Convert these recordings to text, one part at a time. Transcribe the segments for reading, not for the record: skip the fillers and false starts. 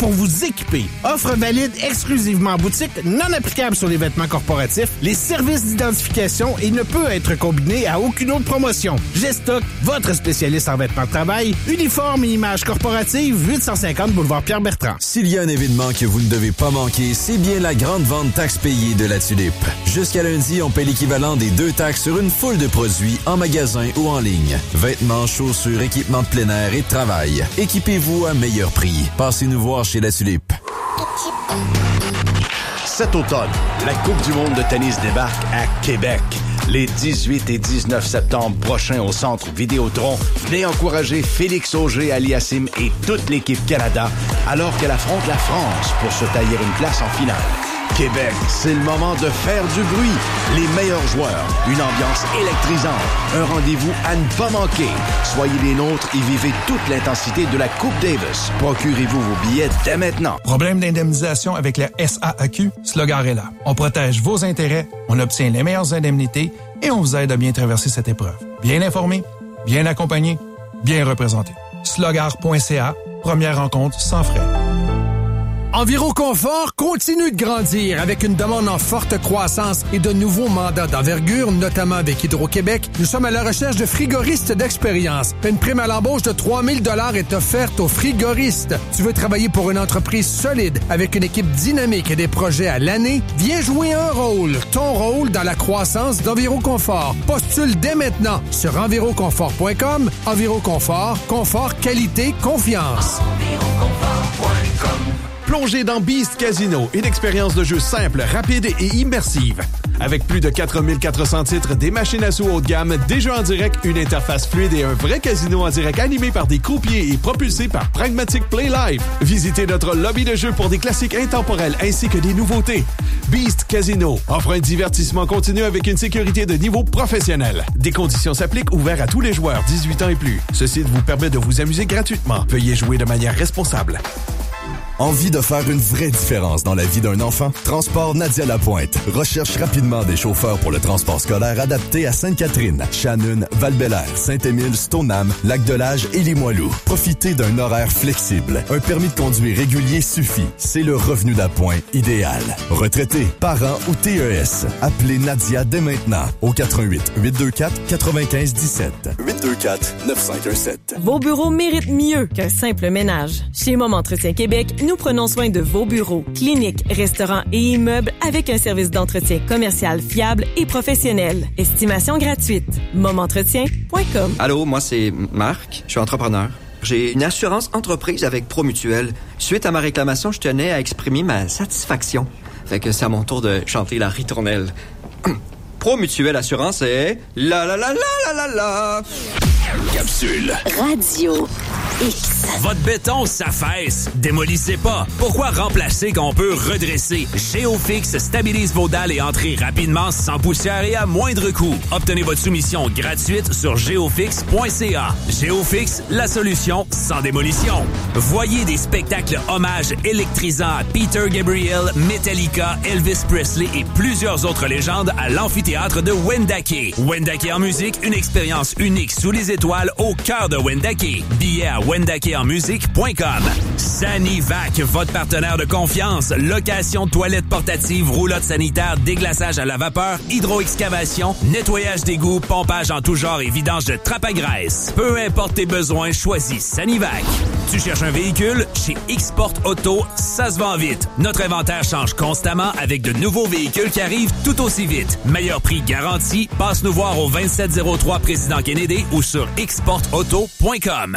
pour vous équiper. Offre valide exclusivement en boutique, non applicable sur les vêtements corporatifs, les services d'identification et ne peut être combiné à aucune autre promotion. Gestock, votre spécialiste en vêtements de travail, uniforme et images corporatives, 850 boulevard Pierre-Bertrand. S'il y a un événement que vous ne devez pas manquer, c'est bien la grande vente taxe payée de la Tulipe. Jusqu'à lundi, on paie l'équivalent des 2 taxes sur une foule de produits en magasin ou en ligne. Vêtements, chaussures, équipements de plein air et de travail. Équipez-vous à meilleur prix. Passez nous voir chez la Tulipe. Cet automne, la Coupe du monde de tennis débarque à Québec. Les 18 et 19 septembre prochains au Centre Vidéotron, venez encourager Félix Auger-Aliassime et toute l'équipe Canada alors qu'elle affronte la France pour se tailler une place en finale. Québec, c'est le moment de faire du bruit. Les meilleurs joueurs, une ambiance électrisante, un rendez-vous à ne pas manquer. Soyez les nôtres et vivez toute l'intensité de la Coupe Davis. Procurez-vous vos billets dès maintenant. Problème d'indemnisation avec la SAAQ? Slogar est là. On protège vos intérêts, on obtient les meilleures indemnités et on vous aide à bien traverser cette épreuve. Bien informé, bien accompagné, bien représenté. Slogar.ca, première rencontre sans frais. Enviroconfort continue de grandir avec une demande en forte croissance et de nouveaux mandats d'envergure, notamment avec Hydro-Québec. Nous sommes à la recherche de frigoristes d'expérience. Une prime à l'embauche de 3 000 $ est offerte aux frigoristes. Tu veux travailler pour une entreprise solide avec une équipe dynamique et des projets à l'année? Viens jouer un rôle, ton rôle dans la croissance d'Enviroconfort. Postule dès maintenant sur enviroconfort.com. Enviroconfort, confort, qualité, confiance. Plongez dans Beast Casino, une expérience de jeu simple, rapide et immersive. Avec plus de 4400 titres, des machines à sous haut de gamme, des jeux en direct, une interface fluide et un vrai casino en direct animé par des croupiers et propulsé par Pragmatic Play Live. Visitez notre lobby de jeu pour des classiques intemporels ainsi que des nouveautés. Beast Casino offre un divertissement continu avec une sécurité de niveau professionnel. Des conditions s'appliquent, ouverts à tous les joueurs 18 ans et plus. Ce site vous permet de vous amuser gratuitement. Veuillez jouer de manière responsable. Envie de faire une vraie différence dans la vie d'un enfant? Transport Nadia Lapointe recherche rapidement des chauffeurs pour le transport scolaire adapté à Sainte-Catherine, Shannon, Val-Bélair, Saint-Émile, Stoneham, Lac-de-L'Âge et Limoilou. Profitez d'un horaire flexible. Un permis de conduire régulier suffit. C'est le revenu d'appoint idéal. Retraité, parents ou TES, appelez Nadia dès maintenant au 88 824 95 17 824 9517. Vos bureaux méritent mieux qu'un simple ménage. Chez Mom Entretien Québec, nous prenons soin de vos bureaux, cliniques, restaurants et immeubles avec un service d'entretien commercial fiable et professionnel. Estimation gratuite. momentretien.com. Allô, moi c'est Marc, je suis entrepreneur. J'ai une assurance entreprise avec ProMutuelle. Suite à ma réclamation, je tenais à exprimer ma satisfaction. Fait que c'est à mon tour de chanter la ritournelle. ProMutuelle Assurance est la la la la la la la. Capsule. Radio X. Votre béton s'affaisse. Démolissez pas. Pourquoi remplacer quand on peut redresser? Géofix stabilise vos dalles et entrées rapidement, sans poussière et à moindre coût. Obtenez votre soumission gratuite sur geofix.ca. Géofix, la solution sans démolition. Voyez des spectacles hommages électrisants à Peter Gabriel, Metallica, Elvis Presley et plusieurs autres légendes à l'amphithéâtre de Wendake. Wendake en musique, une expérience unique sous les étoiles au cœur de Wendake. Billets à wendakeenmusique.com. Sanivac, votre partenaire de confiance. Location de toilettes portatives, roulotte sanitaire, déglaçage à la vapeur, hydro-excavation, nettoyage d'égouts, pompage en tout genre et vidange de trappe à graisse. Peu importe tes besoins, choisis Sanivac. Tu cherches un véhicule? Chez X-Port Auto, ça se vend vite. Notre inventaire change constamment avec de nouveaux véhicules qui arrivent tout aussi vite. Meilleur prix garanti. Passe nous voir au 2703 Président Kennedy ou sur xportauto.com.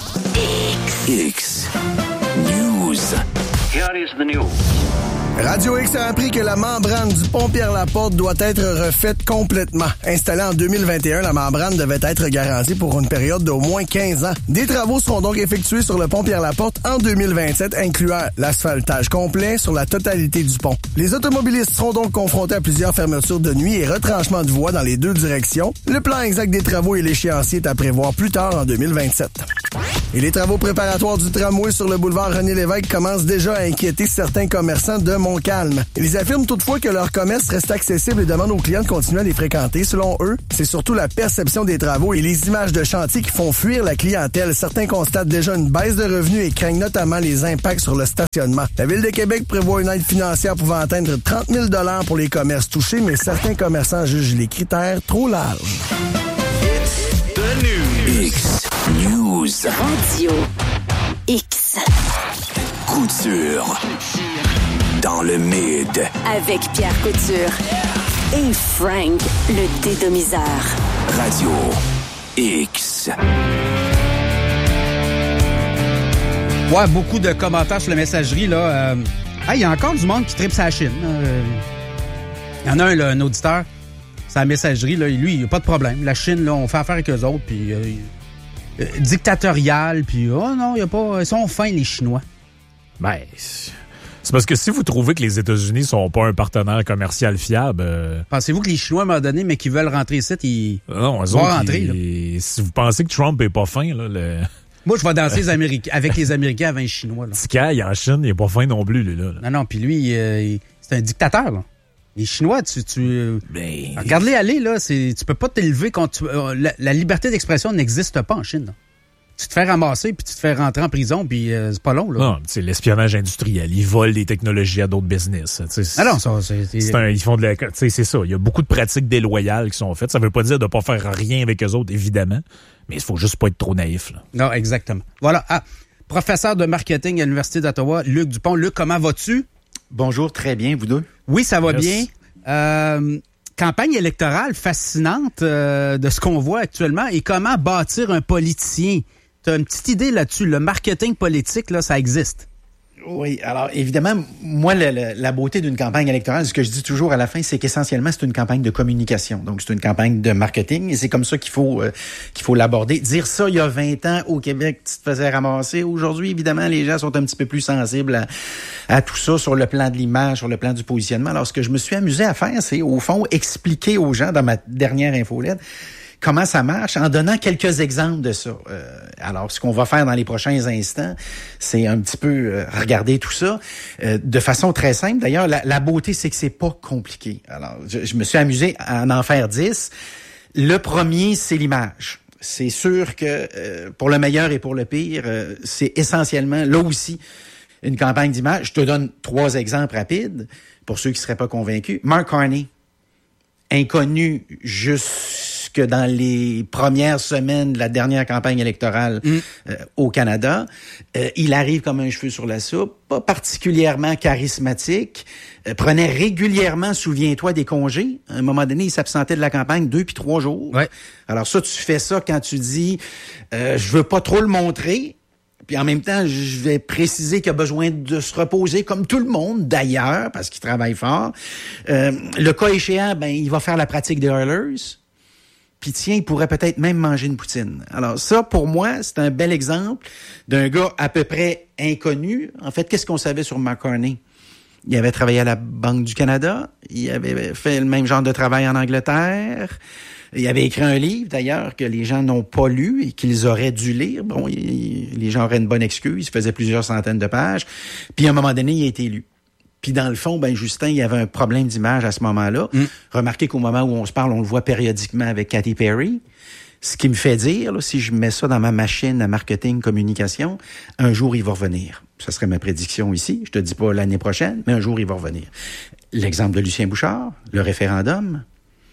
X News. Here is the news. Radio X a appris que la membrane du pont Pierre-Laporte doit être refaite complètement. Installée en 2021, la membrane devait être garantie pour une période d'au moins 15 ans. Des travaux seront donc effectués sur le pont Pierre-Laporte en 2027, incluant l'asphaltage complet sur la totalité du pont. Les automobilistes seront donc confrontés à plusieurs fermetures de nuit et retranchements de voies dans les deux directions. Le plan exact des travaux et l'échéancier est à prévoir plus tard en 2027. Et les travaux préparatoires du tramway sur le boulevard René-Lévesque commencent déjà à inquiéter certains commerçants de vont calme. Ils affirment toutefois que leur commerce reste accessible et demandent aux clients de continuer à les fréquenter. Selon eux, c'est surtout la perception des travaux et les images de chantier qui font fuir la clientèle. Certains constatent déjà une baisse de revenus et craignent notamment les impacts sur le stationnement. La Ville de Québec prévoit une aide financière pouvant atteindre 30 000 $ pour les commerces touchés, mais certains commerçants jugent les critères trop larges. It's the news. X News. Radio X. Couture. Dans le mid. Avec Pierre Couture. Et Frank, le dédomiseur. Radio X. Ouais, beaucoup de commentaires sur la messagerie, là. Il y a encore du monde qui tripe sa Chine. Il y en a un auditeur, sa messagerie, là, lui, il n'y a pas de problème. La Chine, là, on fait affaire avec eux autres, puis dictatorial, puis oh non, il y a pas. Ils sont fins, les Chinois. Ben, c'est parce que si vous trouvez que les États-Unis sont pas un partenaire commercial fiable... Pensez-vous que les Chinois, à un moment donné, mais qui veulent rentrer ici, ils vont rentrer, là. Si vous pensez que Trump est pas fin, là... Moi, je vais danser avec les Américains avant les Chinois. Tikaï, en Chine, il est pas fin non plus, lui, là. Non, puis lui, c'est un dictateur, là. Les Chinois, regarde-les aller, là. Tu peux pas t'élever contre... La liberté d'expression n'existe pas en Chine, là. Tu te fais ramasser, puis tu te fais rentrer en prison, puis c'est pas long, là. Non, c'est l'espionnage industriel. Ils volent des technologies à d'autres business. Ils font de la... C'est ça. Il y a beaucoup de pratiques déloyales qui sont faites. Ça veut pas dire de pas faire rien avec eux autres, évidemment. Mais il faut juste pas être trop naïf, là. Non, exactement. Voilà. Professeur de marketing à l'Université d'Ottawa, Luc Dupont. Luc, comment vas-tu? Bonjour, très bien, vous deux? Oui, ça va bien. Campagne électorale fascinante de ce qu'on voit actuellement et comment bâtir un politicien. Tu as une petite idée là-dessus. Le marketing politique, là, ça existe. Oui, alors évidemment, moi, la beauté d'une campagne électorale, ce que je dis toujours à la fin, c'est qu'essentiellement, c'est une campagne de communication. Donc, c'est une campagne de marketing et c'est comme ça qu'il faut l'aborder. Dire ça il y a 20 ans au Québec, tu te faisais ramasser. Aujourd'hui, évidemment, les gens sont un petit peu plus sensibles à tout ça sur le plan de l'image, sur le plan du positionnement. Alors, ce que je me suis amusé à faire, c'est au fond expliquer aux gens dans ma dernière infolette comment ça marche, en donnant quelques exemples de ça. Alors, ce qu'on va faire dans les prochains instants, c'est un petit peu regarder tout ça de façon très simple. D'ailleurs, la beauté, c'est que c'est pas compliqué. Alors, je me suis amusé à en faire 10. Le premier, c'est l'image. C'est sûr que pour le meilleur et pour le pire, c'est essentiellement, là aussi, une campagne d'image. Je te donne 3 exemples rapides pour ceux qui seraient pas convaincus. Mark Carney, inconnu jusque dans les premières semaines de la dernière campagne électorale au Canada. Il arrive comme un cheveu sur la soupe, pas particulièrement charismatique, prenait régulièrement, souviens-toi, des congés. À un moment donné, il s'absentait de la campagne 2 puis 3 jours. Ouais. Alors ça, tu fais ça quand tu dis je veux pas trop le montrer. Puis en même temps, je vais préciser qu'il a besoin de se reposer comme tout le monde, d'ailleurs, parce qu'il travaille fort. Le cas échéant, il va faire la pratique des Oilers. Puis tiens, il pourrait peut-être même manger une poutine. Alors ça, pour moi, c'est un bel exemple d'un gars à peu près inconnu. En fait, qu'est-ce qu'on savait sur Mark Carney? Il avait travaillé à la Banque du Canada. Il avait fait le même genre de travail en Angleterre. Il avait écrit un livre, d'ailleurs, que les gens n'ont pas lu et qu'ils auraient dû lire. Bon, les gens auraient une bonne excuse. Il faisait plusieurs centaines de pages. Puis, à un moment donné, il a été élu. Puis, dans le fond, Justin, il y avait un problème d'image à ce moment-là. Remarquez qu'au moment où on se parle, on le voit périodiquement avec Katy Perry. Ce qui me fait dire, là, si je mets ça dans ma machine à marketing communication, un jour, il va revenir. Ça serait ma prédiction ici. Je te dis pas l'année prochaine, mais un jour, il va revenir. L'exemple de Lucien Bouchard, le référendum.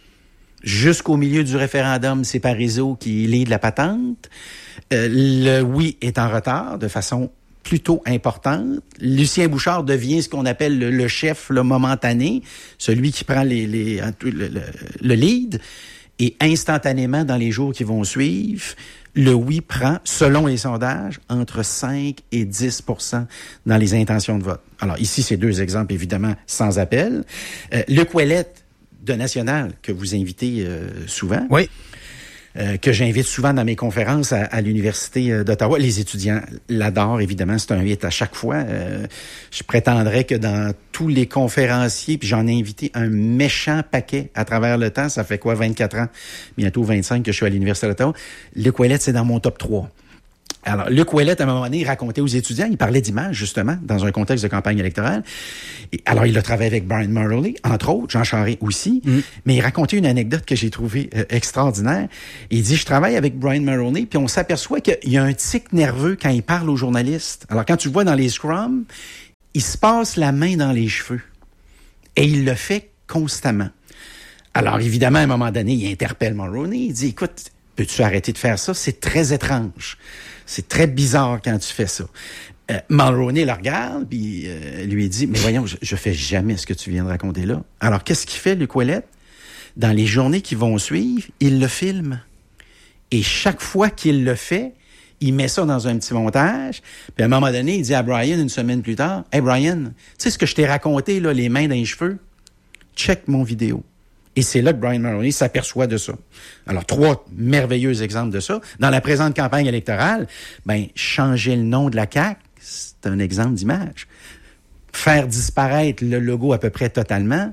Jusqu'au milieu du référendum, c'est Parizeau qui lead la patente. Le oui est en retard de façon plutôt importante. Lucien Bouchard devient ce qu'on appelle le chef momentané, celui qui prend le lead. Et instantanément, dans les jours qui vont suivre, le oui prend, selon les sondages, entre 5 et 10% dans les intentions de vote. Alors ici, c'est 2 exemples, évidemment, sans appel. Luc Ouellette, de National, que vous invitez souvent. Oui. Que j'invite souvent dans mes conférences à l'Université d'Ottawa. Les étudiants l'adorent, évidemment. C'est un hit à chaque fois. Je prétendrais que dans tous les conférenciers, puis j'en ai invité un méchant paquet à travers le temps. Ça fait 24 ans, bientôt 25 que je suis à l'Université d'Ottawa. Luc Ouellette, c'est dans mon top 3. Alors, Luc Ouellette, à un moment donné, il racontait aux étudiants, il parlait d'images, justement, dans un contexte de campagne électorale. Alors, il a travaillé avec Brian Mulroney, entre autres, Jean Charest aussi, mais il racontait une anecdote que j'ai trouvée extraordinaire. Il dit, je travaille avec Brian Mulroney, puis on s'aperçoit qu'il y a un tic nerveux quand il parle aux journalistes. Alors, quand tu le vois dans les scrums, il se passe la main dans les cheveux. Et il le fait constamment. Alors, évidemment, à un moment donné, il interpelle Mulroney, il dit, écoute, peux-tu arrêter de faire ça? C'est très étrange. C'est très bizarre quand tu fais ça. Mulroney le regarde, puis lui dit, mais voyons, je fais jamais ce que tu viens de raconter là. Alors, qu'est-ce qu'il fait, Luc Ouellette? Dans les journées qui vont suivre, il le filme. Et chaque fois qu'il le fait, il met ça dans un petit montage. Puis à un moment donné, il dit à Brian, une semaine plus tard, « Hey Brian, tu sais ce que je t'ai raconté, là, les mains dans les cheveux? Check mon vidéo. » Et c'est là que Brian Mulroney s'aperçoit de ça. Alors, 3 merveilleux exemples de ça. Dans la présente campagne électorale, changer le nom de la CAQ, c'est un exemple d'image. Faire disparaître le logo à peu près totalement,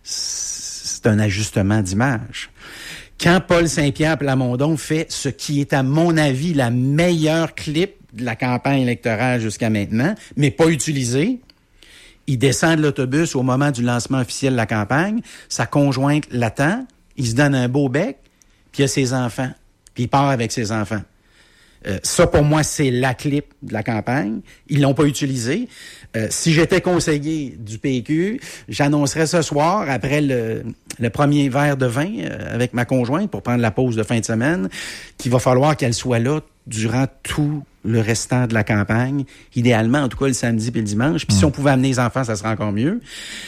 c'est un ajustement d'image. Quand Paul Saint-Pierre Plamondon fait ce qui est, à mon avis, la meilleure clip de la campagne électorale jusqu'à maintenant, mais pas utilisée, il descend de l'autobus au moment du lancement officiel de la campagne, sa conjointe l'attend, il se donne un beau bec, puis il a ses enfants, puis il part avec ses enfants. Ça, pour moi, c'est la clip de la campagne. Ils l'ont pas utilisé. Si j'étais conseiller du PQ, j'annoncerais ce soir, après le premier verre de vin avec ma conjointe pour prendre la pause de fin de semaine, qu'il va falloir qu'elle soit là durant tout le restant de la campagne, idéalement, en tout cas, le samedi puis le dimanche. Puis si on pouvait amener les enfants, ça serait encore mieux.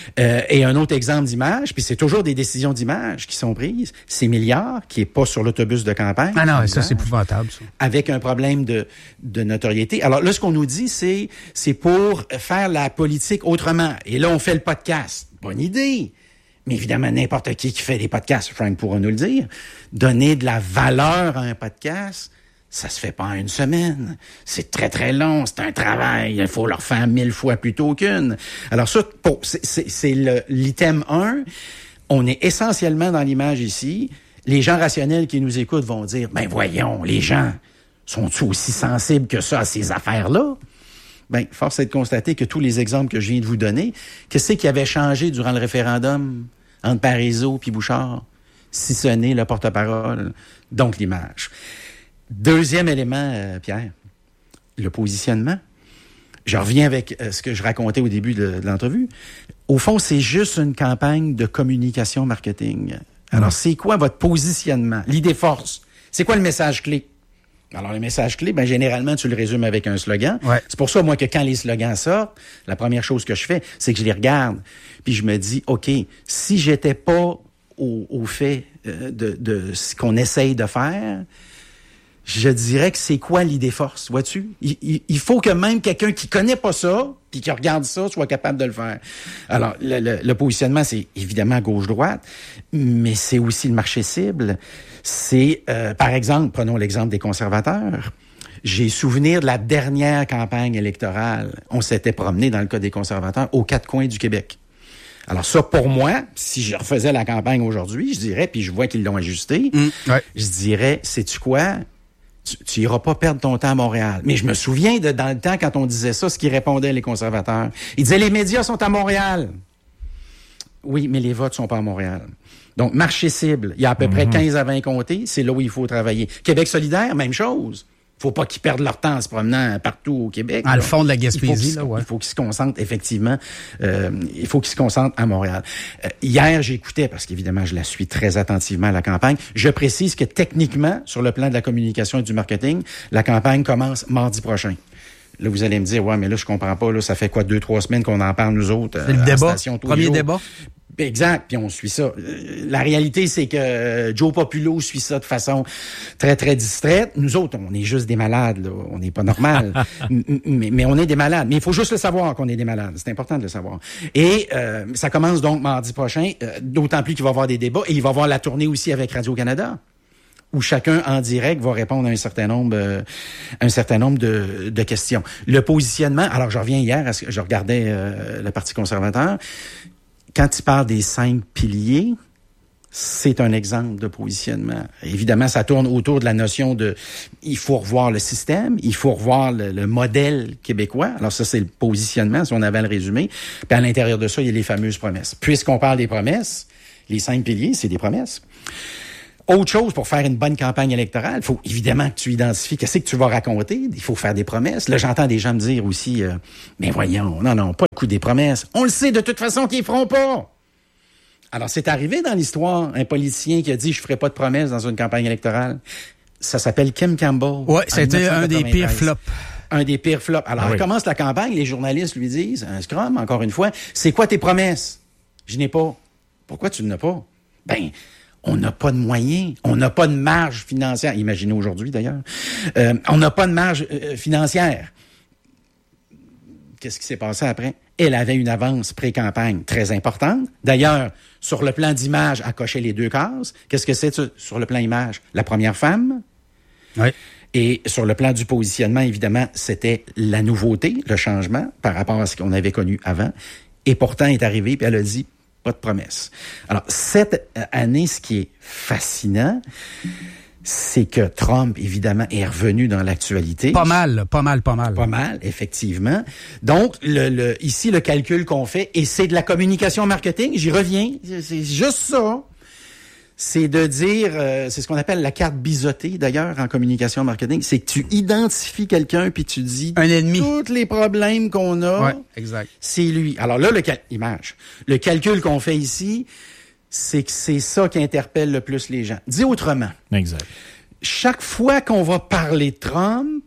Et un autre exemple d'image, puis c'est toujours des décisions d'image qui sont prises, c'est Milliard, qui est pas sur l'autobus de campagne. Ah non, ça, c'est épouvantable, ça. Avec un problème de notoriété. Alors là, ce qu'on nous dit, c'est pour faire la politique autrement. Et là, on fait le podcast. Bonne idée. Mais évidemment, n'importe qui fait des podcasts, Frank pourra nous le dire, donner de la valeur à un podcast, ça se fait pas en une semaine. C'est très, très long. C'est un travail. Il faut leur faire 1000 fois plutôt qu'une. Alors ça, c'est l'item 1. On est essentiellement dans l'image ici. Les gens rationnels qui nous écoutent vont dire, ben voyons, les gens sont-ils aussi sensibles que ça à ces affaires-là? Ben, force est de constater que tous les exemples que je viens de vous donner, qu'est-ce qui avait changé durant le référendum entre Parizeau puis Bouchard? Si ce n'est le porte-parole, donc l'image. Deuxième élément, Pierre, le positionnement. Je reviens avec ce que je racontais au début de l'entrevue. Au fond, c'est juste une campagne de communication marketing. Alors, c'est quoi votre positionnement? L'idée force. C'est quoi le message clé? Alors, le message clé, généralement, tu le résumes avec un slogan. Ouais. C'est pour ça, moi, que quand les slogans sortent, la première chose que je fais, c'est que je les regarde. Puis je me dis, OK, si j'étais pas au fait de ce qu'on essaye de faire, je dirais que c'est quoi l'idée force, vois-tu? Il faut que même quelqu'un qui connaît pas ça, puis qui regarde ça, soit capable de le faire. Alors, le positionnement, c'est évidemment gauche-droite, mais c'est aussi le marché cible. C'est, par exemple, prenons l'exemple des conservateurs. J'ai souvenir de la dernière campagne électorale. On s'était promené, dans le cas des conservateurs, aux 4 coins du Québec. Alors ça, pour moi, si je refaisais la campagne aujourd'hui, je dirais, puis je vois qu'ils l'ont ajusté, je dirais, sais-tu quoi? Tu iras pas perdre ton temps à Montréal. Mais je me souviens dans le temps, quand on disait ça, ce qu'ils répondaient, les conservateurs. Ils disaient, les médias sont à Montréal. Oui, mais les votes sont pas à Montréal. Donc, marché cible, il y a à peu près 15 à 20 comtés, c'est là où il faut travailler. Québec solidaire, même chose. Faut pas qu'ils perdent leur temps en se promenant partout au Québec. À le fond de la Gaspésie, il faut qu'ils se concentrent, effectivement. Il faut qu'ils se concentrent à Montréal. Hier, j'écoutais, parce qu'évidemment, je la suis très attentivement à la campagne. Je précise que techniquement, sur le plan de la communication et du marketing, la campagne commence mardi prochain. Là, vous allez me dire, ouais, mais là, je comprends pas, là, ça fait quoi, 2-3 semaines qu'on en parle, nous autres? C'est le débat. Premier débat. Exact, puis on suit ça. La réalité, c'est que Joe Populo suit ça de façon très, très distraite. Nous autres, on est juste des malades, là. On n'est pas normal. mais on est des malades. Mais il faut juste le savoir qu'on est des malades. C'est important de le savoir. Et ça commence donc mardi prochain, d'autant plus qu'il va y avoir des débats. Et il va y avoir la tournée aussi avec Radio-Canada, où chacun, en direct, va répondre à un certain nombre de questions. Le positionnement, alors je reviens hier, je regardais le Parti conservateur. Quand il parle des 5 piliers, c'est un exemple de positionnement. Évidemment, ça tourne autour de la notion de il faut revoir le système, il faut revoir le modèle québécois. Alors ça, c'est le positionnement, si on avait à le résumer. Puis à l'intérieur de ça, il y a les fameuses promesses. Puisqu'on parle des promesses, les 5 piliers, c'est des promesses. Autre chose, pour faire une bonne campagne électorale, il faut évidemment que tu identifies qu'est-ce que tu vas raconter. Il faut faire des promesses. Là, j'entends des gens me dire aussi, mais voyons, non, pas le coup des promesses. On le sait de toute façon qu'ils feront pas. Alors, c'est arrivé dans l'histoire, un politicien qui a dit « Je ferai pas de promesses dans une campagne électorale ». Ça s'appelle Kim Campbell. Oui, c'était un des pires flops. Un des pires flops. Alors, elle commence la campagne, les journalistes lui disent « Un scrum, encore une fois, c'est quoi tes promesses? » Je n'ai pas. Pourquoi tu n'en as pas? Ben, on n'a pas de moyens, on n'a pas de marge financière. Imaginez aujourd'hui, d'ailleurs. On n'a pas de marge financière. Qu'est-ce qui s'est passé après? Elle avait une avance pré-campagne très importante. D'ailleurs, sur le plan d'image, elle cochait les 2 cases. Qu'est-ce que c'est sur le plan image? La première femme. Oui. Et sur le plan du positionnement, évidemment, c'était la nouveauté, le changement par rapport à ce qu'on avait connu avant. Et pourtant, elle est arrivée puis elle a dit pas de promesse. Alors, cette année, ce qui est fascinant, c'est que Trump, évidemment, est revenu dans l'actualité. Pas mal. Pas mal, effectivement. Donc, ici, le calcul qu'on fait, et c'est de la communication marketing, j'y reviens, c'est juste ça. C'est de dire, c'est ce qu'on appelle la carte biseautée, d'ailleurs, en communication marketing, c'est que tu identifies quelqu'un puis tu dis un ennemi. Tous les problèmes qu'on a, ouais, exact. C'est lui. Alors là, le calcul qu'on fait ici, c'est que c'est ça qui interpelle le plus les gens. Dit autrement. Exact. Chaque fois qu'on va parler de Trump,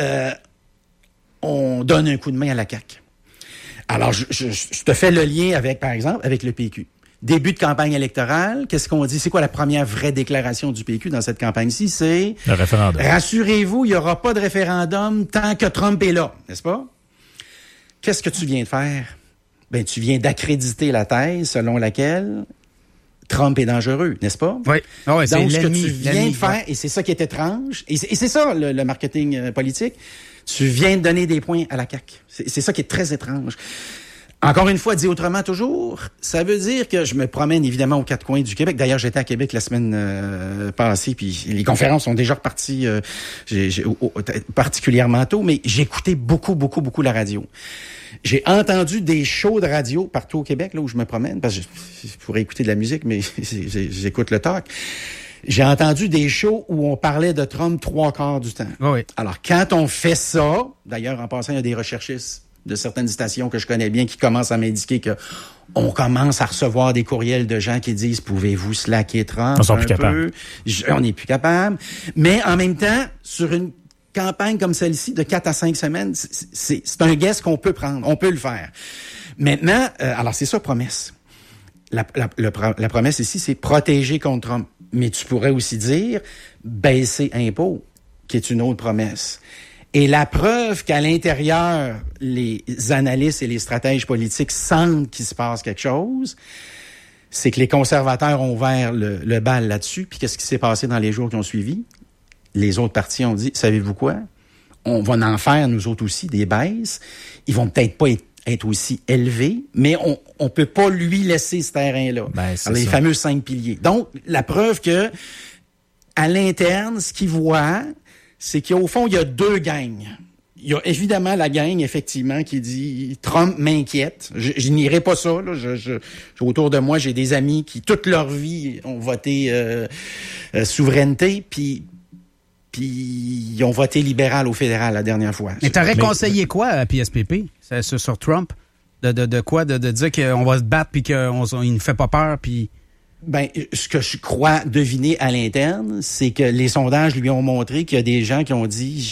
on donne un coup de main à la CAQ. Alors, je te fais le lien avec, par exemple, avec le PQ. Début de campagne électorale, qu'est-ce qu'on dit? C'est quoi la première vraie déclaration du PQ dans cette campagne-ci? C'est le référendum. Rassurez-vous, il n'y aura pas de référendum tant que Trump est là, n'est-ce pas? Qu'est-ce que tu viens de faire? Ben, tu viens d'accréditer la thèse selon laquelle Trump est dangereux, n'est-ce pas? Oui. Oh, ouais, donc, ce que tu viens de faire, et c'est ça qui est étrange, et c'est ça le marketing politique, tu viens de donner des points à la CAQ. C'est ça qui est très étrange. Encore une fois, dit autrement toujours, ça veut dire que je me promène évidemment aux 4 coins du Québec. D'ailleurs, j'étais à Québec la semaine passée, puis les conférences sont déjà reparties particulièrement tôt, mais j'écoutais beaucoup la radio. J'ai entendu des shows de radio partout au Québec, là où je me promène, parce que je pourrais écouter de la musique, mais j'écoute le talk. J'ai entendu des shows où on parlait de Trump 3/4 du temps. Oui. Alors, quand on fait ça, d'ailleurs, en passant, il y a des recherchistes de certaines stations que je connais bien qui commencent à m'indiquer que on commence à recevoir des courriels de gens qui disent « Pouvez-vous slacker Trump on un peu? » On n'est plus capable. Mais en même temps, sur une campagne comme celle-ci de 4 à 5 semaines, c'est un guess qu'on peut prendre. On peut le faire. Maintenant, alors c'est ça, promesse. La promesse ici, c'est protéger contre Trump. Mais tu pourrais aussi dire baisser impôts, qui est une autre promesse. Et la preuve qu'à l'intérieur, les analystes et les stratèges politiques sentent qu'il se passe quelque chose, c'est que les conservateurs ont ouvert le bal là-dessus. Puis qu'est-ce qui s'est passé dans les jours qui ont suivi? Les autres partis ont dit, savez-vous quoi? On va en faire, nous autres aussi, des baisses. Ils vont peut-être pas être aussi élevés, mais on peut pas lui laisser ce terrain-là. Ben, alors, les fameux 5 piliers. Donc, la preuve que, à l'interne, ce qu'ils voient, c'est qu'au fond, il y a 2 gangs. Il y a évidemment la gang, effectivement, qui dit « Trump m'inquiète ». Je n'irai pas ça. Là. Autour de moi, j'ai des amis qui, toute leur vie, ont voté souveraineté, puis ils ont voté libéral au fédéral la dernière fois. Mais t'aurais conseillé quoi à PSPP sur Trump? De quoi? De dire qu'on va se battre puis qu'il ne fait pas peur, puis... Ben, ce que je crois deviner à l'interne, c'est que les sondages lui ont montré qu'il y a des gens qui ont dit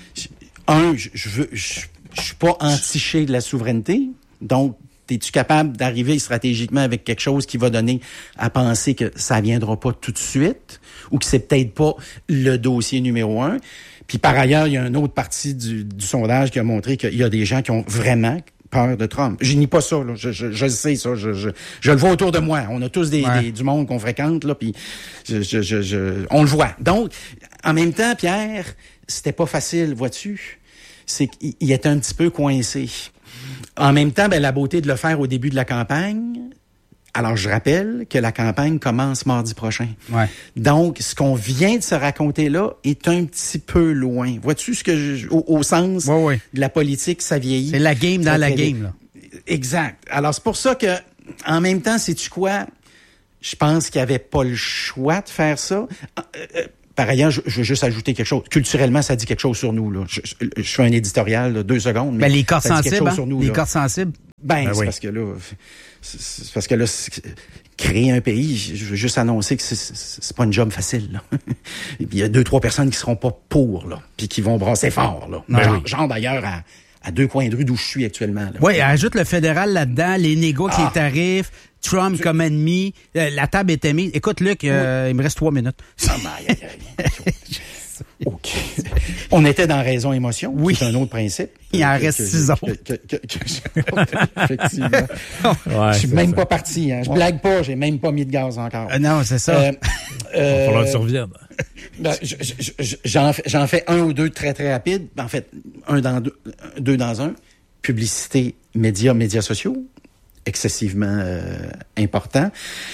je suis pas entiché de la souveraineté, donc es-tu capable d'arriver stratégiquement avec quelque chose qui va donner à penser que ça viendra pas tout de suite ou que c'est peut-être pas le dossier numéro 1? Puis par ailleurs, il y a une autre partie du sondage qui a montré qu'il y a des gens qui ont vraiment peur de Trump. Je nie pas ça, là. Je le sais, ça. Je le vois autour de moi. On a tous du monde qu'on fréquente, là, puis on le voit. Donc, en même temps, Pierre, c'était pas facile, vois-tu? C'est qu'il était un petit peu coincé. En même temps, ben, la beauté de le faire au début de la campagne, Alors, je rappelle que la campagne commence mardi prochain. Ouais. Donc, ce qu'on vient de se raconter là est un petit peu loin. Vois-tu ce que au sens de la politique, ça vieillit. C'est la game dans la game, là. Exact. Alors, c'est pour ça que, en même temps, sais-tu quoi? Je pense qu'il n'y avait pas le choix de faire ça. Par ailleurs, je veux juste ajouter quelque chose. Culturellement, ça dit quelque chose sur nous, là. Je fais un éditorial, là, 2 secondes. Mais les corps sensibles, sur nous, les corps sensibles. C'est parce que là, créer un pays, je veux juste annoncer que c'est pas une job facile, là. Il y a 2-3 personnes qui seront pas pour, là, puis qui vont brasser fort, là. Genre d'ailleurs à 2 coins de rue d'où je suis actuellement, là. Oui, ajoute le fédéral là-dedans, les négos avec les tarifs, Trump comme ennemi, la table était mise. Écoute, Luc, il me reste 3 minutes. OK. On était dans raison émotion. Oui. C'est un autre principe. Il en reste 6 autres. Effectivement. Je suis même pas parti. Hein. Je blague pas. J'ai même pas mis de gaz encore. Non, c'est ça. Il va falloir que tu reviennes. J'en fais 1 ou 2 très, très rapides. En fait, 2 dans 1. Publicité, médias sociaux. Excessivement important.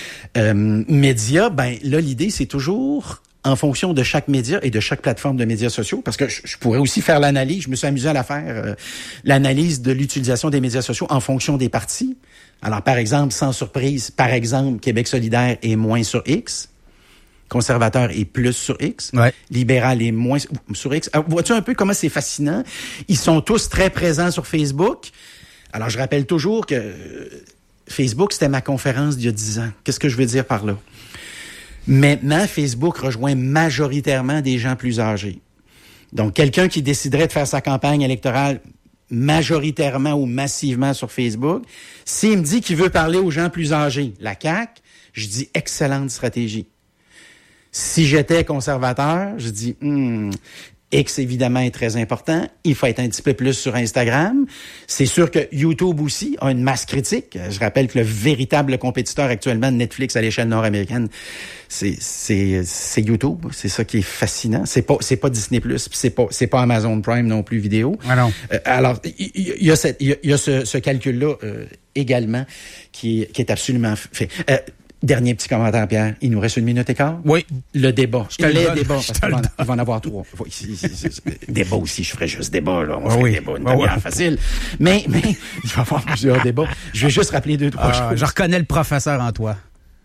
Médias, là, l'idée, c'est toujours en fonction de chaque média et de chaque plateforme de médias sociaux, parce que je pourrais aussi faire l'analyse, je me suis amusé à la faire, l'analyse de l'utilisation des médias sociaux en fonction des partis. Alors, par exemple, sans surprise, Québec solidaire est moins sur X, conservateur est plus sur X, libéral est moins sur X. Alors, vois-tu un peu comment c'est fascinant? Ils sont tous très présents sur Facebook. Alors, je rappelle toujours que Facebook, c'était ma conférence d'il y a 10 ans. Qu'est-ce que je veux dire par là? Maintenant, Facebook rejoint majoritairement des gens plus âgés. Donc, quelqu'un qui déciderait de faire sa campagne électorale majoritairement ou massivement sur Facebook, s'il me dit qu'il veut parler aux gens plus âgés, la CAQ, je dis excellente stratégie. Si j'étais conservateur, je dis X, évidemment, est très important. Il faut être un petit peu plus sur Instagram. C'est sûr que YouTube aussi a une masse critique. Je rappelle que le véritable compétiteur actuellement de Netflix à l'échelle nord-américaine, c'est YouTube. C'est ça qui est fascinant. C'est pas Disney+, c'est pas Amazon Prime non plus vidéo. Ah non. Alors, il y a ce calcul-là également qui est absolument fait. Dernier petit commentaire, Pierre. Il nous reste 1 minute et quart. Oui. Le débat. Les débats, parce qu'il va en avoir 3. Débat aussi, je ferai juste débat, là. On ferait débat, une demi-heure facile. Mais il va y avoir plusieurs débats. Je vais juste rappeler 2-3 choses. Je reconnais le professeur en toi.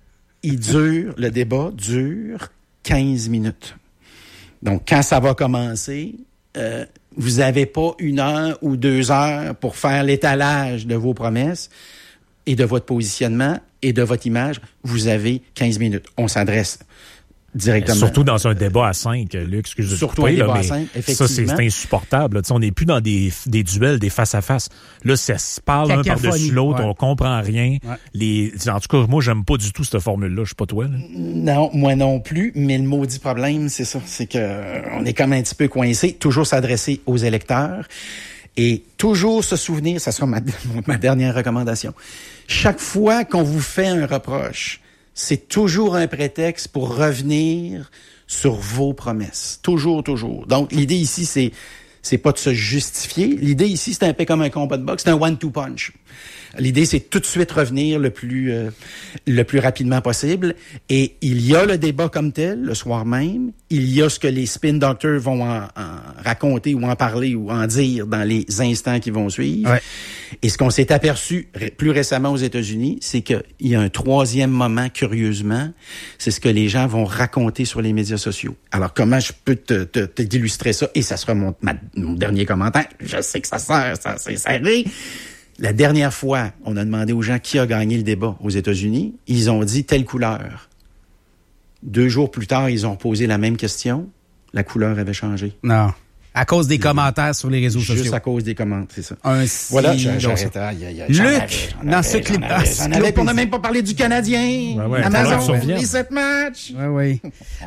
Le débat dure 15 minutes. Donc, quand ça va commencer, vous n'avez pas 1 heure ou 2 heures pour faire l'étalage de vos promesses et de votre positionnement et de votre image, vous avez 15 minutes. On s'adresse directement. Surtout dans un débat à 5, Luc, excusez-moi. Surtout un débat à 5, effectivement. Ça, c'est insupportable. Là. On n'est plus dans des duels, des face-à-face. Là, ça se parle un par-dessus l'autre, on comprend rien. Ouais. En tout cas, moi, j'aime pas du tout cette formule-là. Je suis pas toi. Là. Non, moi non plus. Mais le maudit problème, c'est ça. C'est que on est comme un petit peu coincé. Toujours s'adresser aux électeurs. Et toujours se souvenir, ça sera ma dernière recommandation. Chaque fois qu'on vous fait un reproche, c'est toujours un prétexte pour revenir sur vos promesses. Toujours, toujours. Donc, l'idée ici, c'est pas de se justifier. L'idée ici, c'est un peu comme un combat de boxe. C'est un 1-2 punch. L'idée, c'est tout de suite revenir le plus rapidement possible. Et il y a le débat comme tel, le soir même. Il y a ce que les spin doctors vont en raconter ou en parler ou en dire dans les instants qui vont suivre. Ouais. Et ce qu'on s'est aperçu plus récemment aux États-Unis, c'est qu'il y a un 3e moment, curieusement, c'est ce que les gens vont raconter sur les médias sociaux. Alors, comment je peux t'illustrer ça? Et ça sera mon dernier commentaire. Je sais que ça c'est serré. La dernière fois, on a demandé aux gens qui a gagné le débat aux États-Unis. Ils ont dit telle couleur. 2 jours plus tard, ils ont posé la même question. La couleur avait changé. Non. À cause des commentaires sur les réseaux sociaux. Juste à cause des commentaires, c'est ça. Voilà, j'arrête. Luc, dans ce clip... On n'a même pas parlé du Canadien. Amazon, les 7 matchs. Oui.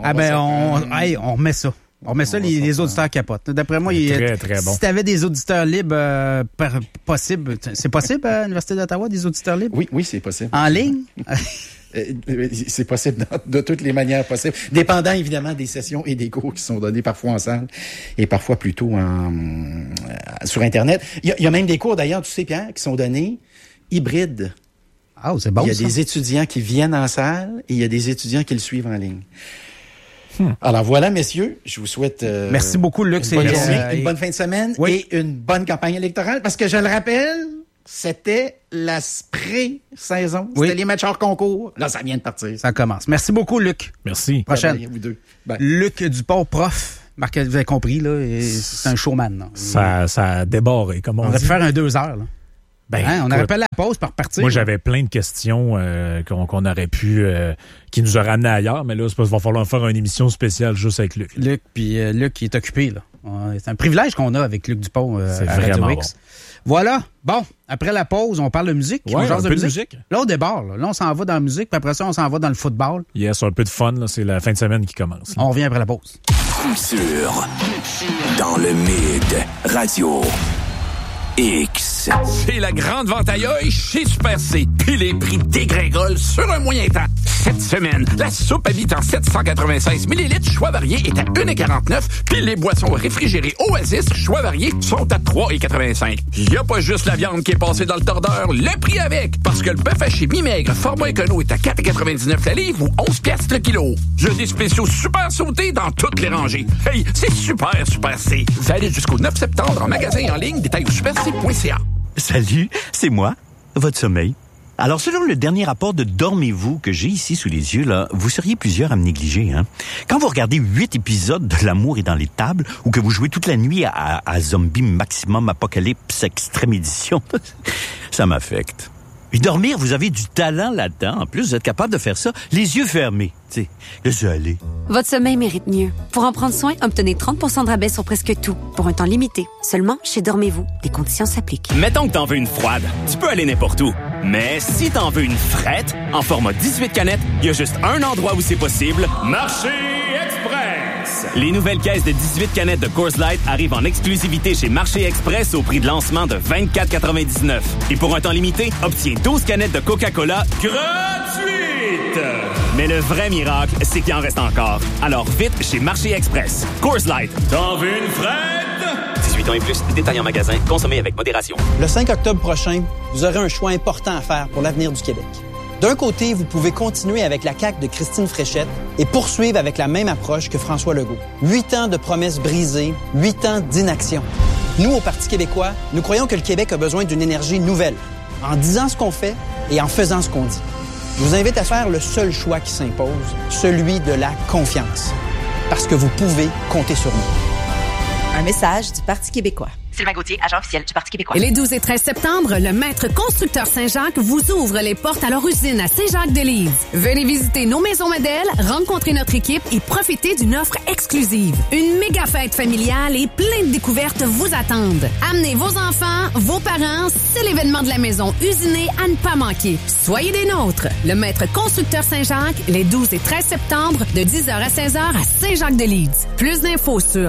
On remet ça. On remet ça, les auditeurs capotent. D'après moi, très bon. Si tu avais des auditeurs libres, possible, c'est possible à l'Université d'Ottawa, des auditeurs libres? Oui, c'est possible. En ligne? C'est possible de toutes les manières possibles. Dépendant évidemment des sessions et des cours qui sont donnés parfois en salle et parfois plutôt sur Internet. Il y a même des cours d'ailleurs, tu sais Pierre, qui sont donnés hybrides. Ah, c'est bon, il y a ça. des étudiants qui viennent en salle et il y a des étudiants qui le suivent en ligne. Alors voilà, messieurs, je vous souhaite merci beaucoup, Luc. Une bonne fin de semaine et une bonne campagne électorale parce que je le rappelle, c'était la pré-saison. C'était les matchs hors concours. Là, ça vient de partir. Ça commence. Merci beaucoup, Luc. Merci. Prochaine. Bye, vous deux. Bye. Luc Dupont, prof. Marc, vous avez compris, là, c'est un showman. Là. Ça a débarré, comme on dit. aurait pu faire un 2 heures. Là. On aurait pas la pause par partir. Moi, j'avais plein de questions qu'on aurait pu... qui nous auraient amenés ailleurs, mais là, c'est parce qu'il va falloir faire une émission spéciale juste avec Luc. Luc, puis Luc, il est occupé. Là. C'est un privilège qu'on a avec Luc Dupont c'est à vraiment Radio X. Bon. Voilà. Bon, après la pause, on parle de musique. Ouais, on un peu de musique. Là, on débarre. Là, on s'en va dans la musique, puis après ça, on s'en va dans le football. Yes, un peu de fun. Là, c'est la fin de semaine qui commence. On revient après la pause. Culture dans le Mid Radio X. C'est la grande vente à œil chez Super C. Puis les prix dégringolent sur un moyen temps. Cette semaine, la soupe Habitant 796 ml choix varié est à 1,49 $. Puis les boissons réfrigérées Oasis choix varié sont à 3,85 $. Il y a pas juste la viande qui est passée dans le tordeur, le prix avec. Parce que le bœuf haché mi-maigre format écono est à 4,99 la livre ou 11 piastres le kilo. J'ai des spéciaux super sautés dans toutes les rangées. Hey, c'est super C. Valide jusqu'au 9 septembre en magasin et en ligne. Détail au superc.ca. Salut, c'est moi, votre sommeil. Alors, selon le dernier rapport de Dormez-vous que j'ai ici sous les yeux, là, vous seriez plusieurs à me négliger. Hein? Quand vous regardez 8 épisodes de L'amour est dans les tables ou que vous jouez toute la nuit à Zombie Maximum Apocalypse Extrême Édition, ça m'affecte. Et dormir, vous avez du talent là-dedans. En plus, vous êtes capable de faire ça les yeux fermés. Tu sais, laissez aller. Votre sommeil mérite mieux. Pour en prendre soin, obtenez 30% de rabais sur presque tout. Pour un temps limité. Seulement chez Dormez-vous. Des conditions s'appliquent. Mettons que t'en veux une froide. Tu peux aller n'importe où. Mais si t'en veux une frette, en format 18 canettes, il y a juste un endroit où c'est possible. Marché Express! Les nouvelles caisses de 18 canettes de Coors Light arrivent en exclusivité chez Marché Express au prix de lancement de 24,99. Et pour un temps limité, obtiens 12 canettes de Coca-Cola gratuites! Mais le vrai miracle, c'est qu'il en reste encore. Alors vite chez Marché Express. Coors Light. T'en veux une frette? 18 ans et plus, détail en magasin, consommez avec modération. Le 5 octobre prochain, vous aurez un choix important à faire pour l'avenir du Québec. D'un côté, vous pouvez continuer avec la CAQ de Christine Fréchette et poursuivre avec la même approche que François Legault. 8 ans de promesses brisées, 8 ans d'inaction. Nous, au Parti québécois, nous croyons que le Québec a besoin d'une énergie nouvelle, en disant ce qu'on fait et en faisant ce qu'on dit. Je vous invite à faire le seul choix qui s'impose, celui de la confiance. Parce que vous pouvez compter sur nous. Un message du Parti québécois. Sylvain Gauthier, agent officiel du Parti québécois. Et les 12 et 13 septembre, le Maître Constructeur Saint-Jacques vous ouvre les portes à leur usine à Saint-Jacques-de-Lise. Venez visiter nos maisons modèles, rencontrer notre équipe et profiter d'une offre exclusive. Une méga fête familiale et plein de découvertes vous attendent. Amenez vos enfants, vos parents, c'est l'événement de la maison usinée à ne pas manquer. Soyez des nôtres. Le Maître Constructeur Saint-Jacques, les 12 et 13 septembre, de 10h à 16h à Saint-Jacques-de-Lise. Plus d'infos sur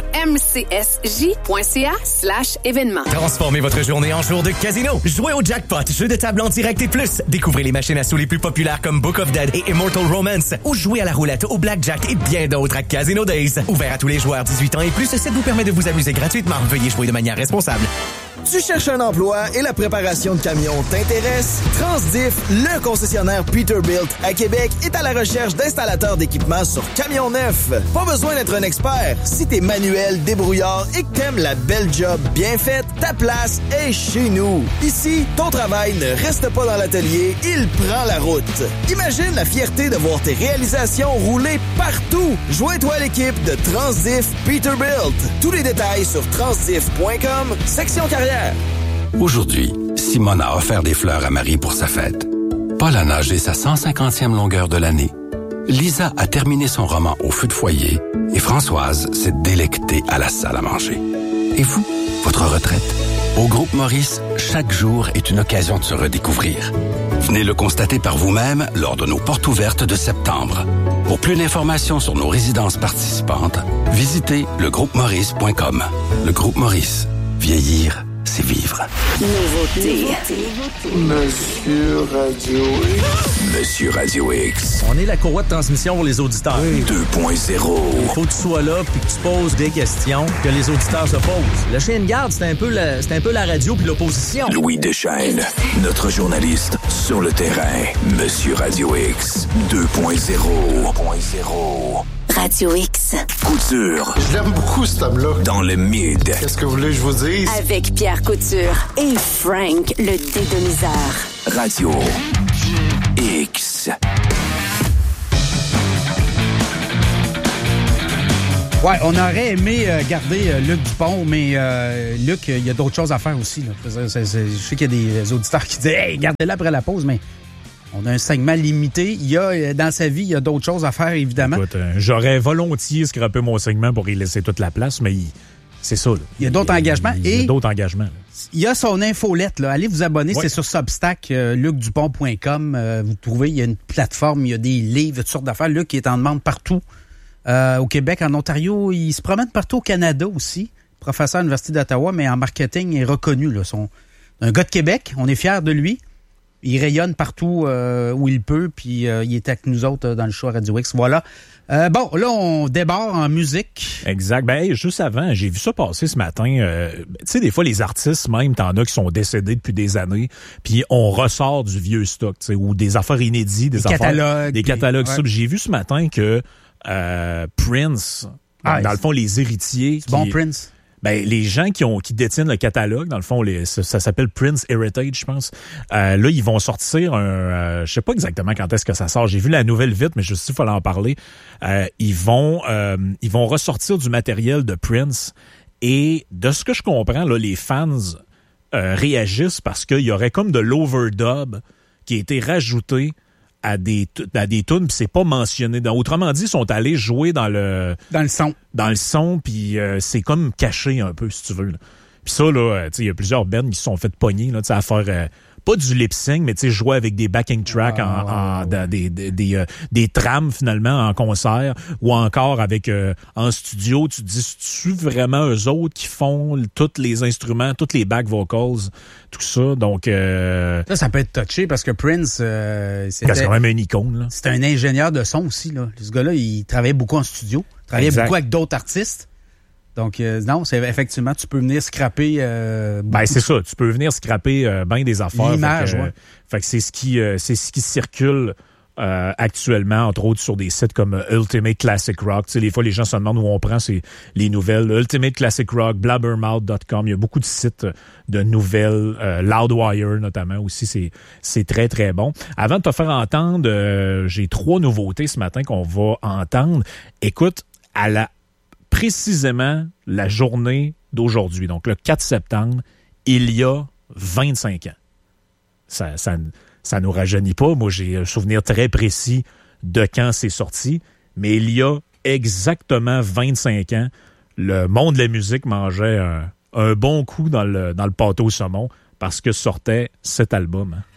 mcsj.ca/événements. Transformez votre journée en jour de casino. Jouez au jackpot, jeu de table en direct et plus. Découvrez les machines à sous les plus populaires comme Book of Dead et Immortal Romance. Ou jouez à la roulette, au blackjack et bien d'autres à Casino Days. Ouvert à tous les joueurs 18 ans et plus, ça vous permet de vous amuser gratuitement. Veuillez jouer de manière responsable. Tu cherches un emploi et la préparation de camions t'intéresse? Transdiff, le concessionnaire Peterbilt à Québec, est à la recherche d'installateurs d'équipements sur camions neufs. Pas besoin d'être un expert. Si t'es manuel, débrouillard et que t'aimes la belle job bien faite, ta place est chez nous. Ici, ton travail ne reste pas dans l'atelier, il prend la route. Imagine la fierté de voir tes réalisations rouler partout. Joins-toi à l'équipe de Transdiff Peterbilt. Tous les détails sur transdiff.com, section carrière. Aujourd'hui, Simone a offert des fleurs à Marie pour sa fête. Paul a nagé sa 150e longueur de l'année. Lisa a terminé son roman au feu de foyer et Françoise s'est délectée à la salle à manger. Et vous, votre retraite? Au Groupe Maurice, chaque jour est une occasion de se redécouvrir. Venez le constater par vous-même lors de nos portes ouvertes de septembre. Pour plus d'informations sur nos résidences participantes, visitez legroupemaurice.com. Le Groupe Maurice. Vieillir c'est vivre. Nouveauté. Monsieur Radio X. Monsieur Radio X. On est la courroie de transmission pour les auditeurs. 2.0. Il faut que tu sois là puis que tu poses des questions que les auditeurs se posent. Le chien de garde, c'est un peu la radio puis l'opposition. Louis Deschênes, notre journaliste sur le terrain. Monsieur Radio X 2.0. Radio X. Couture. Je l'aime beaucoup, cet homme-là. Dans le mid. Qu'est-ce que vous voulez que je vous dise? Avec Pierre Couture et Frank, le dédomiseur. Radio X. Ouais, on aurait aimé garder Luc Dupont, mais Luc, il y a d'autres choses à faire aussi. Là. Je sais qu'il y a des auditeurs qui disent « Hey, gardez-le après la pause », mais on a un segment limité. Il y a, dans sa vie, il y a d'autres choses à faire, évidemment. Écoute, j'aurais volontiers scrappé mon segment pour y laisser toute la place, mais c'est ça. Là. Il y a d'autres engagements. Il y a d'autres engagements. Là. Il y a son infolette. Là. Allez vous abonner, c'est sur Substack, lucdupont.com. Vous trouvez, il y a une plateforme, il y a des livres, toutes sortes d'affaires. Luc est en demande partout. Au Québec, en Ontario, il se promène partout au Canada aussi. Professeur à l'Université d'Ottawa, mais en marketing, il est reconnu. Là. Un gars de Québec, on est fiers de lui. Il rayonne partout où il peut, puis il est avec nous autres dans le show Radio X. Voilà. Bon, là, on débarre en musique. Exact. Ben, juste avant, j'ai vu ça passer ce matin. Tu sais, des fois, les artistes, même, t'en as qui sont décédés depuis des années, puis on ressort du vieux stock, tu sais, ou des affaires inédites, des catalogues. Ouais. J'ai vu ce matin que Prince, dans le fond, les héritiers... C'est bon, Prince? Ben, les gens qui détiennent le catalogue, dans le fond, ça s'appelle Prince Heritage, je pense. Là, ils vont sortir je sais pas exactement quand est-ce que ça sort. J'ai vu la nouvelle vite, mais je sais qu'il fallait en parler. Ils vont ressortir du matériel de Prince. Et de ce que je comprends, là, les fans réagissent parce qu'il y aurait comme de l'overdub qui a été rajouté à des tunes, puis c'est pas mentionné. Autrement dit, ils sont allés jouer dans le son, puis c'est comme caché un peu, si tu veux. Là. Puis ça, là, il y a plusieurs bands qui se sont fait pogner là, à faire pas du lip-sync, mais jouer avec des backing tracks des trames finalement en concert, ou encore avec en studio. Tu te dis, c'est-tu vraiment eux autres qui font tous les instruments, tous les back vocals, tout ça? Donc ça peut être touché parce que Prince c'est quand même une icône. Là. C'était un ingénieur de son aussi. Là. Ce gars-là, il travaillait beaucoup en studio, beaucoup avec d'autres artistes. Donc, non, c'est effectivement, tu peux venir scraper... c'est ça, tu peux venir scraper bien des affaires. L'image, fait que c'est ce qui circule actuellement, entre autres sur des sites comme Ultimate Classic Rock. Tu sais, des fois, les gens se demandent où on prend les nouvelles. Ultimate Classic Rock, blabbermouth.com. Il y a beaucoup de sites de nouvelles. Loudwire, notamment, aussi, c'est très, très bon. Avant de te faire entendre, j'ai 3 nouveautés ce matin qu'on va entendre. Écoute, précisément la journée d'aujourd'hui, donc le 4 septembre, il y a 25 ans. Ça nous rajeunit pas. Moi, j'ai un souvenir très précis de quand c'est sorti, mais il y a exactement 25 ans, le monde de la musique mangeait un bon coup dans le pâteau au saumon parce que sortait cet album. Hein.